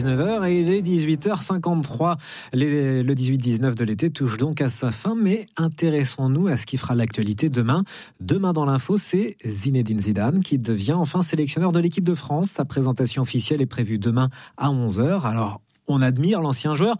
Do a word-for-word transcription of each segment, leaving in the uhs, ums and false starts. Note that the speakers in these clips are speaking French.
dix-neuf heures et il est dix-huit heures cinquante-trois. Les, le dix-huit dix-neuf de l'été touche donc à sa fin, mais intéressons-nous à ce qui fera l'actualité demain. Demain dans l'info, c'est Zinedine Zidane qui devient enfin sélectionneur de l'équipe de France. Sa présentation officielle est prévue demain à onze heures. Alors, on admire l'ancien joueur,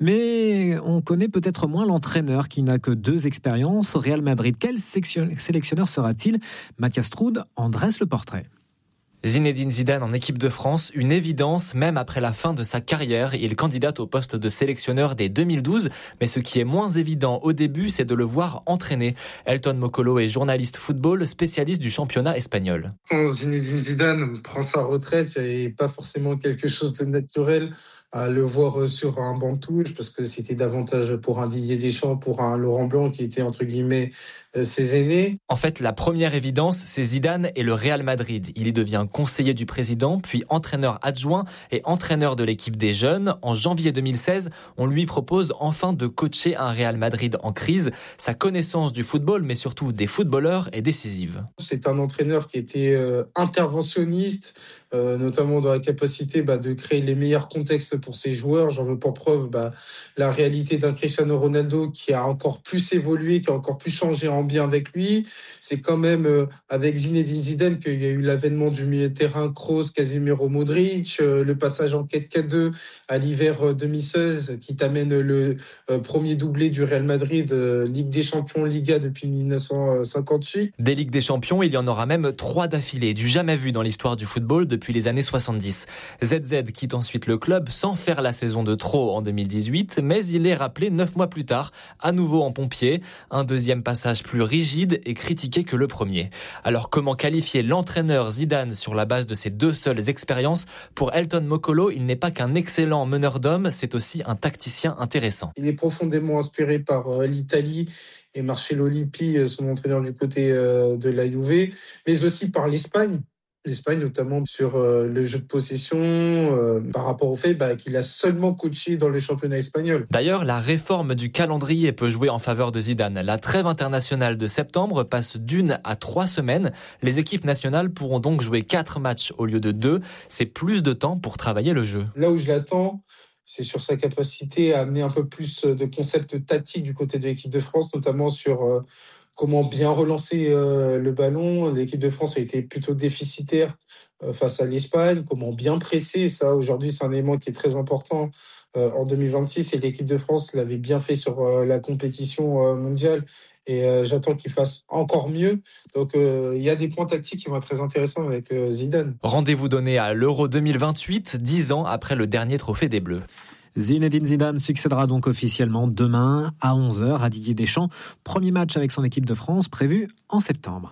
mais on connaît peut-être moins l'entraîneur qui n'a que deux expériences au Real Madrid. Quel sélectionneur sera-t-il ? Mathias Troud en dresse le portrait. Zinedine Zidane en équipe de France, une évidence même après la fin de sa carrière. Il candidate au poste de sélectionneur dès deux mille douze, mais ce qui est moins évident au début, c'est de le voir entraîner. Elton Mokolo est journaliste football, spécialiste du championnat espagnol. Quand Zinedine Zidane prend sa retraite, il n'y avait pas forcément quelque chose de naturel à le voir sur un banc de touche, parce que c'était davantage pour un Didier Deschamps, pour un Laurent Blanc qui était entre guillemets ses aînés. En fait, la première évidence, c'est Zidane et le Real Madrid. Il y devient conseiller du président, puis entraîneur adjoint et entraîneur de l'équipe des jeunes. En janvier deux mille seize, on lui propose enfin de coacher un Real Madrid en crise. Sa connaissance du football, mais surtout des footballeurs, est décisive. C'est un entraîneur qui était euh, interventionniste, euh, notamment dans la capacité bah, de créer les meilleurs contextes pour ses joueurs. J'en veux pour preuve bah, la réalité d'un Cristiano Ronaldo qui a encore plus évolué, qui a encore plus changé en bien avec lui. C'est quand même euh, avec Zinedine Zidane qu'il y a eu l'avènement du milieu de terrain Kroos, Casemiro, Modric, euh, le passage en quatre quatre deux à l'hiver deux mille seize qui t'amène le euh, premier doublé du Real Madrid, euh, Ligue des Champions, Liga depuis dix-neuf cent cinquante-huit. Des Ligues des Champions, il y en aura même trois d'affilée, du jamais vu dans l'histoire du football depuis les années soixante-dix. Z Z quitte ensuite le club sans faire la saison de trop en deux mille dix-huit, mais il est rappelé neuf mois plus tard, à nouveau en pompier. Un deuxième passage plus rigide et critiqué que le premier. Alors comment qualifier l'entraîneur Zidane sur la base de ses deux seules expériences ? Pour Elton Mokolo, il n'est pas qu'un excellent meneur d'hommes, c'est aussi un tacticien intéressant. Il est profondément inspiré par euh, l'Italie et Marcello Lippi, son entraîneur du côté euh, de la Juve, mais aussi par l'Espagne. L'Espagne, notamment sur euh, le jeu de possession, euh, par rapport au fait bah, qu'il a seulement coaché dans le championnat espagnol. D'ailleurs, la réforme du calendrier peut jouer en faveur de Zidane. La trêve internationale de septembre passe d'une à trois semaines. Les équipes nationales pourront donc jouer quatre matchs au lieu de deux. C'est plus de temps pour travailler le jeu. Là où je l'attends, c'est sur sa capacité à amener un peu plus de concepts tactiques du côté de l'équipe de France, notamment sur euh, comment bien relancer euh, le ballon. L'équipe de France a été plutôt déficitaire euh, face à l'Espagne. Comment bien presser, ça aujourd'hui c'est un élément qui est très important euh, en deux mille vingt-six, et l'équipe de France l'avait bien fait sur euh, la compétition euh, mondiale. Et euh, j'attends qu'il fasse encore mieux. Donc, il euh, y a des points tactiques qui vont être très intéressants avec euh, Zidane. Rendez-vous donné à l'Euro deux mille vingt-huit, dix ans après le dernier trophée des Bleus. Zinedine Zidane succédera donc officiellement demain à onze heures à Didier Deschamps. Premier match avec son équipe de France prévu en septembre.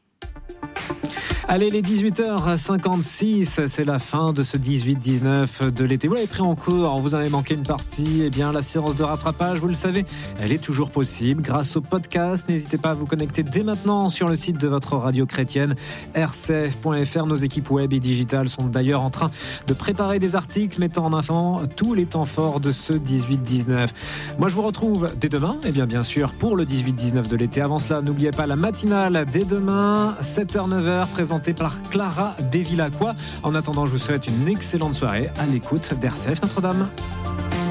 Allez, les dix-huit heures cinquante-six, c'est la fin de ce dix-huit dix-neuf de l'été. Vous l'avez pris en cours, vous en avez manqué une partie. Eh bien, la séance de rattrapage, vous le savez, elle est toujours possible grâce au podcast. N'hésitez pas à vous connecter dès maintenant sur le site de votre radio chrétienne, r c f point f r. Nos équipes web et digitales sont d'ailleurs en train de préparer des articles mettant en avant tous les temps forts de ce dix-huit dix-neuf. Moi, je vous retrouve dès demain, et bien, bien sûr, pour le dix-huit dix-neuf de l'été. Avant cela, n'oubliez pas la matinale dès demain, sept heures neuf heures, présentée par Clara Bevilacqua. En attendant, je vous souhaite une excellente soirée à l'écoute d'R C F Notre-Dame.